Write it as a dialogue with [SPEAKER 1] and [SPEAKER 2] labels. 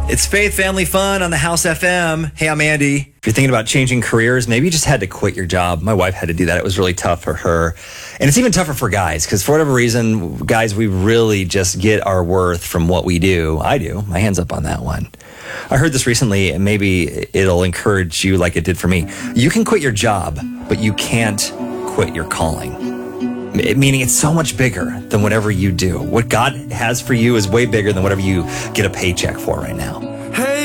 [SPEAKER 1] It's Faith Family Fun on the House FM. Hey, I'm Andy. If you're thinking about changing careers, maybe you just had to quit your job. My wife had to do that. It was really tough for her. And it's even tougher for guys because for whatever reason, guys, we really just get our worth from what we do. I do. My hand's up on that one. I heard this recently, and maybe it'll encourage you like it did for me. You can quit your job, but you can't quit your calling. Meaning it's so much bigger than whatever you do. What God has for you is way bigger than whatever you get a paycheck for right now.